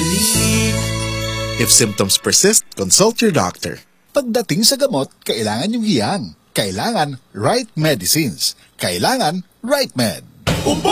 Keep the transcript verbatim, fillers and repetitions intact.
bumalik. If symptoms persist, consult your doctor. Pagdating sa gamot, kailangan yung hiyang. Kailangan right medicines. Kailangan right med. Upo!